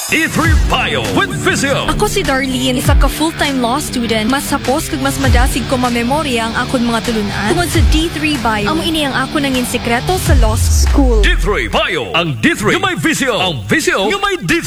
D3 Bio with Visio. Ako si Darlene, isa ka full-time law student. Mas sapos kag mas madasig ko mamemorya ang akon mga tulunan. Tungod sa D3 Bio, amo ini ang ako nangin sekreto sa law school. D3 Bio. Ang D3 nga may Visio. Ang Visio nga may D3.